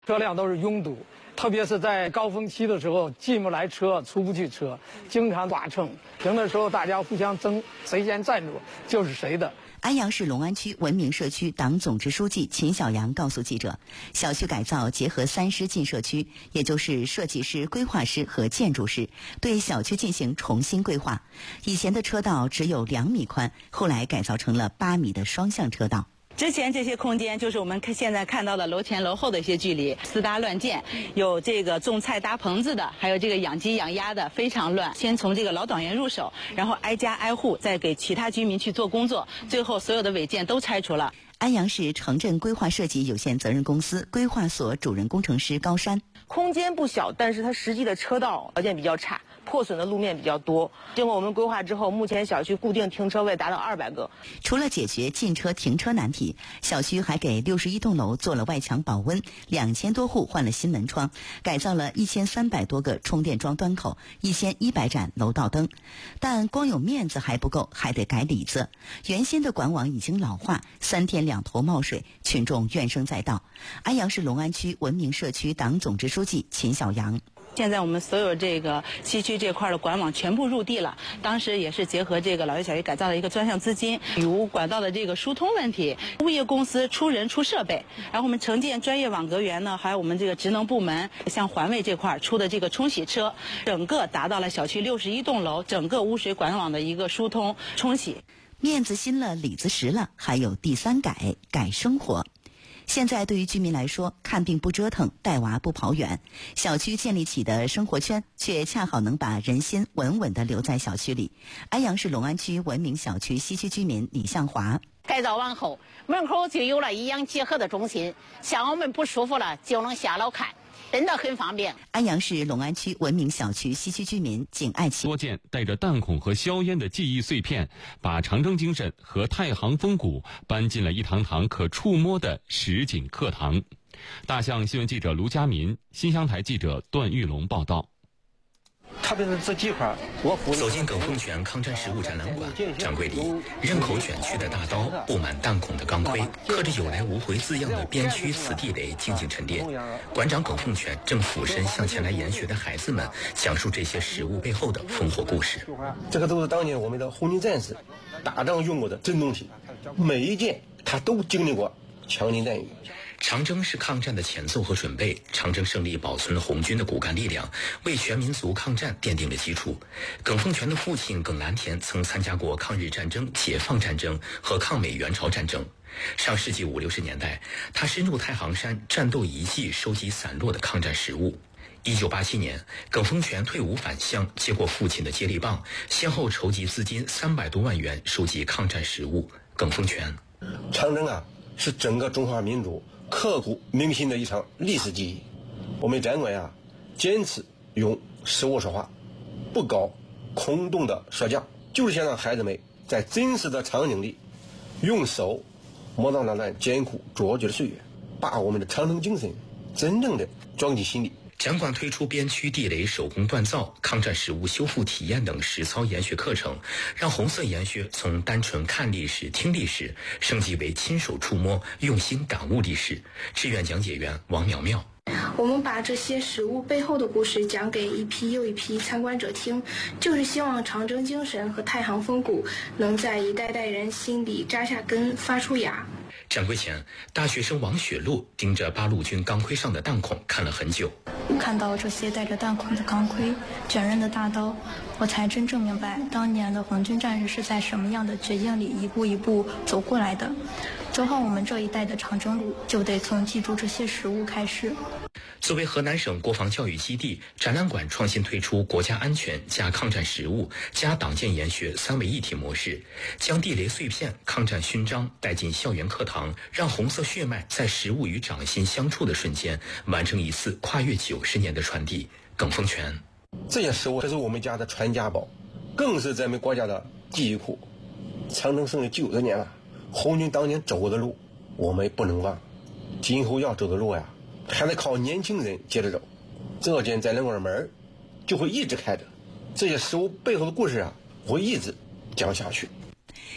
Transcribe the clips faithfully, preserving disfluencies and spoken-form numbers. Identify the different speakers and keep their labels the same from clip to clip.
Speaker 1: 车辆都是拥堵，特别是在高峰期的时候，进不来车，出不去车，经常剐蹭。停的时候大家互相争，谁先站住就是谁的。
Speaker 2: 安阳市隆安区文明社区党总支书记秦小阳告诉记者，小区改造结合三师进社区，也就是设计师、规划师和建筑师，对小区进行重新规划。以前的车道只有两米宽，后来改造成了八米的双向车道。
Speaker 3: 之前这些空间就是我们现在看到的楼前楼后的一些距离，私搭乱建，有这个种菜搭棚子的，还有这个养鸡养鸭的，非常乱。先从这个老党员入手，然后挨家挨户，再给其他居民去做工作，最后所有的违建都拆除了。
Speaker 2: 安阳市城镇规划设计有限责任公司规划所主任工程师高山，
Speaker 4: 空间不小，但是它实际的车道条件比较差，破损的路面比较多。经过我们规划之后，目前小区固定停车位达到二百个。
Speaker 2: 除了解决进车停车难题，小区还给六十一栋楼做了外墙保温，两千多户换了新门窗，改造了一千三百多个充电桩端口，一千一百盏楼道灯。但光有面子还不够，还得改里子。原先的管网已经老化，三天两头冒水，群众怨声载道。安阳市隆安区文明社区党总支书记秦小阳，
Speaker 3: 现在我们所有这个西区这块的管网全部入地了，当时也是结合这个老街小区改造的一个专项资金，雨污管道的这个疏通问题，物业公司出人出设备，然后我们承建专业网格员呢，还有我们这个职能部门，像环卫这块出的这个冲洗车，整个达到了小区六十一栋楼整个污水管网的一个疏通冲洗。
Speaker 2: 面子新了，里子实了，还有第三改，改生活。现在对于居民来说，看病不折腾，带娃不跑远，小区建立起的生活圈却恰好能把人心稳稳地留在小区里。安阳市隆安区文明小区西区居民李向华，
Speaker 5: 改造完后，门口就有了医养结合的中心，像我们不舒服了就能下楼看，真的很方便。
Speaker 2: 安阳市隆安区文明小区西区居民景爱琪，
Speaker 6: 多件带着弹孔和硝烟的记忆碎片，把长征精神和太行风骨搬进了一堂堂可触摸的实景课堂。大象新闻记者卢佳民，新乡台记者段玉龙报道。
Speaker 7: 特别是这几块，我
Speaker 8: 走进耿凤泉抗战实物展览馆，展柜里刃口卷曲的大刀，布满弹孔的钢盔，刻着有来无回字样的边区死地雷静静沉淀。馆长耿凤泉正俯身向前来研学的孩子们讲述这些实物背后的烽火故事。
Speaker 7: 这个都是当年我们的红军战士打仗用过的真东西，每一件他都经历过枪林弹雨。
Speaker 8: 长征是抗战的前奏和准备，长征胜利保存了红军的骨干力量，为全民族抗战奠定了基础。耿凤泉的父亲耿蓝田曾参加过抗日战争、解放战争和抗美援朝战争。上世纪五六十年代，他深入太行山战斗遗迹，收集散落的抗战实物。一九八七年，耿凤泉退伍返乡，接过父亲的接力棒，先后筹集资金三百多万元，收集抗战实物。耿凤泉，
Speaker 7: 长征啊，是整个中华民族刻骨铭心的一场历史记忆。我们展馆呀，坚持用实物说话，不搞空洞的说教，就是想让孩子们在真实的场景里，用手摸到那段艰苦卓绝的岁月，把我们的长征精神真正的装进心里。
Speaker 8: 展馆推出边区地雷手工锻造、抗战实物修复体验等实操研学课程，让红色研学从单纯看历史、听历史，升级为亲手触摸、用心感悟历史。志愿讲解员王淼淼，
Speaker 9: 我们把这些实物背后的故事讲给一批又一批参观者听，就是希望长征精神和太行风骨能在一代代人心里扎下根、发出芽。
Speaker 8: 展柜前，大学生王雪露盯着八路军钢盔上的弹孔看了很久。
Speaker 10: 看到这些带着弹孔的钢盔、卷刃的大刀，我才真正明白当年的红军战士是在什么样的绝境里一步一步走过来的。走好我们这一代的长征路，就得从记住这些实物开始。
Speaker 8: 作为河南省国防教育基地，展览馆创新推出国家安全加抗战实物加党建研学三位一体模式，将地雷碎片、抗战勋章带进校园课堂，让红色血脉在实物与掌心相触的瞬间，完成一次跨越九十年的传递。耿凤泉，
Speaker 7: 这些实物，这是我们家的传家宝，更是咱们国家的记忆库。长征胜利九十年了，红军当年走过的路，我们不能忘。今后要走的路呀，还得靠年轻人接着走。这间展览馆的门就会一直开着，这些实物背后的故事啊，会一直讲下去。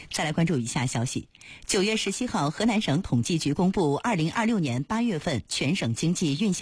Speaker 2: 再来关注以下消息。九月十七号，河南省统计局公布二零二六年八月份全省经济运行